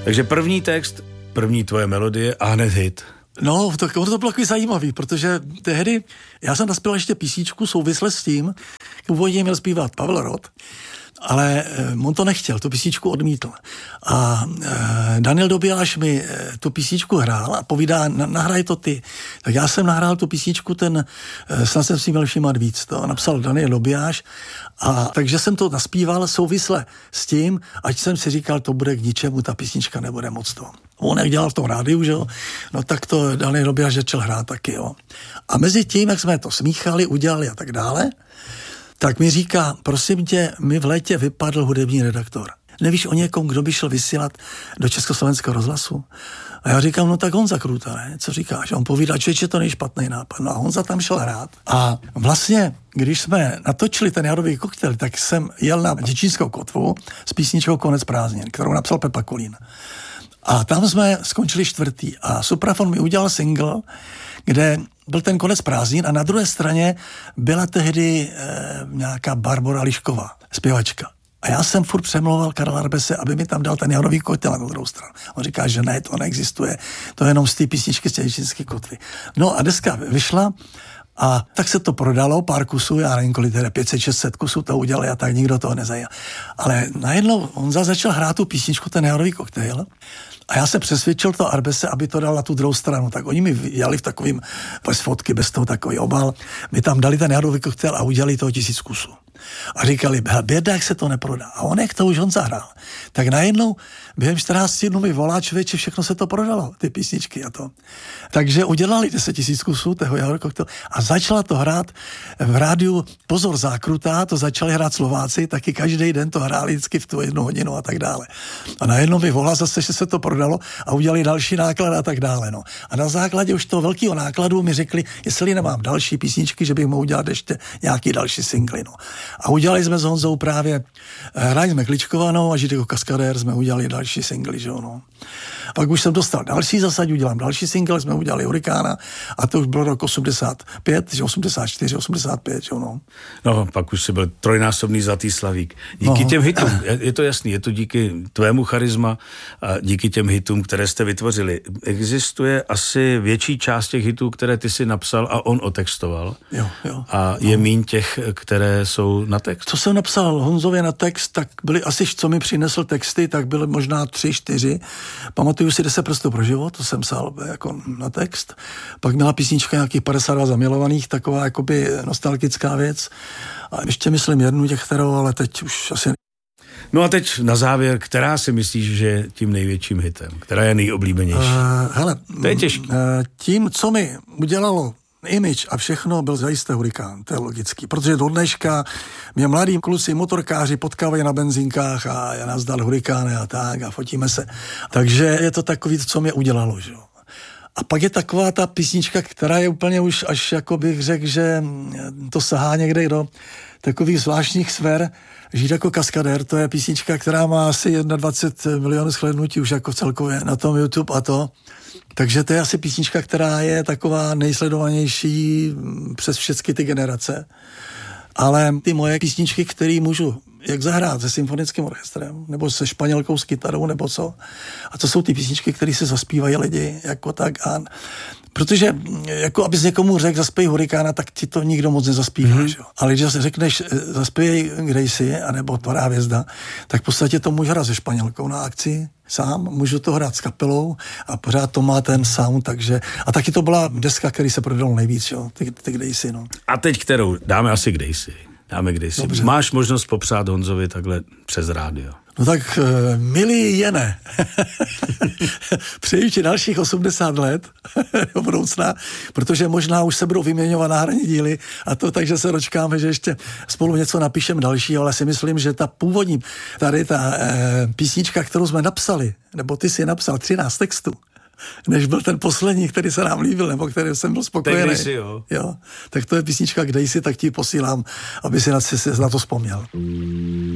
Takže první text, první tvoje melodie a hned hit. No, to bylo takový zajímavý, protože tehdy já jsem naspěl ještě písničku souvisle s tím, původně měl zpívat Pavel Rod, ale on to nechtěl, tu písničku odmítl. A Daniel Dobijáš mi tu písničku hrál a povídá, nahraj to ty. Tak já jsem nahrál tu písničku, snad jsem si měl všímat víc, to napsal Daniel Dobijáš, a takže jsem to naspíval souvisle s tím, ať jsem si říkal, to bude k ničemu, ta písnička nebude moc to. On jak dělal v tom rádiu, že jo, no tak to Daniel Dobijáš začal hrát taky, jo. A mezi tím, jak jsme to smíchali, udělali a tak dále, tak mi říká, prosím tě, mi v létě vypadl hudební redaktor. Nevíš o někom, kdo by šel vysílat do Československého rozhlasu? A já říkám, no tak Honza Krůta, ne? Co říkáš? A on povídá, že to není špatný nápad. No a Honza tam šel hrát. A vlastně, když jsme natočili ten Jadový koktejl, tak jsem jel na Děčínskou kotvu s písničkou Konec prázdnin, kterou napsal Pepa Kulín. A tam jsme skončili 4. A Suprafon mi udělal single, kde byl ten Konec prázdnin a na druhé straně byla tehdy nějaká Barbora Lišková, zpěvačka. A já jsem furt přemlouval Karla Arbese, aby mi tam dal ten Jadový koktejl na druhou stranu. On říká, že ne, to neexistuje, to je jenom z té písničky z Děčínské kotvy. No a deska vyšla a tak se to prodalo, pár kusů, já nevím, kolik teda 500-600 kusů to udělali a tak nikdo toho nezajímá. Ale najednou on začal hrát tu písničku, ten Jadový koktejl, a já se přesvědčil to Arbese, aby to dal na tu druhou stranu. Tak oni mi jeli v takovým, bez fotky, bez toho takový obal, mi tam dali ten Jadový koktejl a udělali toho 1000 kusů. A říkali, běda, jak se to neprodá. A on, jak to už on zahrál. Tak najednou během 14 dnů mi volá člověče, všechno se to prodalo, ty písničky a to. Takže udělali 10 000 kusů toho Jadového koktejlu a začala to hrát v rádiu Pozor Zákruta, to začali hrát Slováci, taky každý den to hráli vždycky v tu 1 hodinu a tak dále. A najednou mi volá zase, že se to prodalo a udělali další náklad a tak dále. No. A na základě už toho velkého nákladu mi řekli, jestli nemám další písničky, že bych mohl udělat ještě nějaký další singly. No. A udělali jsme s Honzou právě, hráli jsme Kličkovanou a Žít jako kaskadér, jsme udělali další singly, že jo, no. Pak už jsem dostal další zasad, udělám další single, jsme udělali Hurikána a to už bylo rok 85, 84, 85, jo, no. No, pak už si byl trojnásobný zlatý slavík. Díky těm hitům, je to jasný, je to díky tvému charisma a díky těm hitům, které jste vytvořili. Existuje asi větší část těch hitů, které ty si napsal a on otextoval. Jo. A je míň těch, které jsou na text. Co jsem napsal Honzově na text, tak byly asi, co mi přinesl texty, tak byly možná 3, 4. Pamatuju si 10 prstů pro život, to jsem psal jako na text. Pak měla písnička nějakých 52 zamilovaných, taková jakoby nostalgická věc. A ještě myslím jednu těch, kterou, ale teď už asi... No a teď na závěr, která si myslíš, že je tím největším hitem? Která je nejoblíbenější? Hele, to je těžké. Tím, co mi udělalo image a všechno, byl zajisté Hurikán, to je logický, protože do dneška mě mladí kluci motorkáři potkávají na benzínkách a já nás dal Hurikány a tak a fotíme se. Takže je to takový, co mě udělalo, že jo. A pak je taková ta písnička, která je úplně už až, jako bych řekl, že to sahá někde do takových zvláštních sfér. Žít jako kaskadér, to je písnička, která má asi 21 milionů shlédnutí už jako celkově na tom YouTube a to. Takže to je asi písnička, která je taková nejsledovanější přes všechny ty generace. Ale ty moje písničky, které můžu jak zahrát se symfonickým orchestrem, nebo se španělkou s kytarou, nebo co. A to jsou ty písničky, které se zaspívají lidi, jako tak. A protože, jako abys někomu řekl, zaspěj Hurikána, tak ti to nikdo moc nezaspívá. Mm-hmm. Ale když řekneš, zaspěj Gracie, anebo Tvará hvězda, tak v podstatě to můžu hrát se španělkou na akci sám, můžu to hrát s kapelou a pořád to má ten sound, takže... A taky to byla deska, který se prodalo nejvíc, jo, ty Gracie, no. A teď kterou? Dáme asi Gracie. Dobře. Máš možnost popřát Honzovi takhle přes rádio. No tak, milý Jene, přeji ti dalších 80 let do budoucna, protože možná už se budou vyměňovat náhradní díly a to takže se dočkáme, že ještě spolu něco napíšeme dalšího, ale si myslím, že ta původní, tady ta písnička, kterou jsme napsali, nebo ty si napsal 13 textů, než byl ten poslední, který se nám líbil, nebo který jsem byl spokojený. Jo. Tak to je písnička Kde jsi, tak ti posílám, aby si na to vzpomněl.